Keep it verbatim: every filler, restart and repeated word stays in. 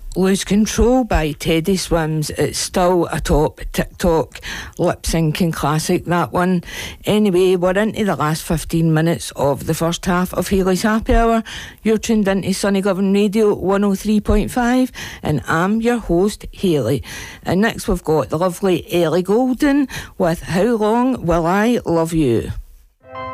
Lose Control by Teddy Swims. It's still a top TikTok lip syncing classic, that one. Anyway, we're into the last fifteen minutes of the first half of Hayley's Happy Hour. You're tuned into Sunny Govan Radio one oh three point five, and I'm your host, Hayley. And next we've got the lovely Ellie Goulding with How Long Will I Love You?